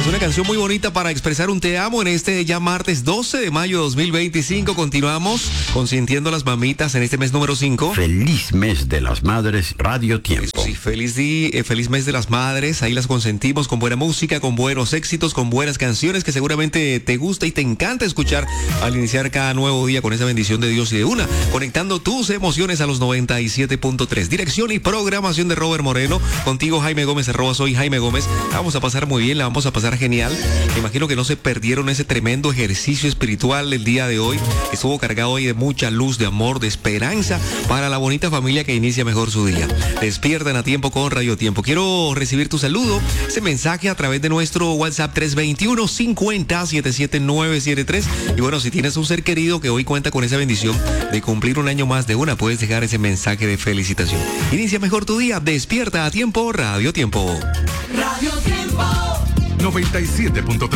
una canción muy bonita para expresar un te amo en este ya martes 12 de mayo de 2025. Continuamos consintiendo a las mamitas en este mes número 5. Feliz mes de las madres, Radio Tiempo. Sí, feliz mes de las madres. Ahí las consentimos con buena música, con buenos éxitos, con buenas canciones que seguramente te gusta y te encanta escuchar al iniciar cada nuevo día con esa bendición de Dios y de una. Conectando tus emociones a los 97.3. Dirección y programación de Robert Moreno. Contigo Jaime Gómez, @soy Jaime Gómez. Vamos a pasar muy bien, la vamos a pasar genial. Me imagino que no se perdieron ese tremendo ejercicio espiritual el día de hoy. Estuvo cargado hoy de mucha luz, de amor, de esperanza para la bonita familia que inicia mejor su día. Despiertan a tiempo con Radio Tiempo. Quiero recibir tu saludo, ese mensaje a través de nuestro WhatsApp 321-50-77973. Y bueno, si tienes un ser querido que hoy cuenta con esa bendición de cumplir un año más de una, puedes dejar ese mensaje de felicitación. Inicia mejor tu día, despierta a tiempo, Radio Tiempo. Radio Tiempo 97.3.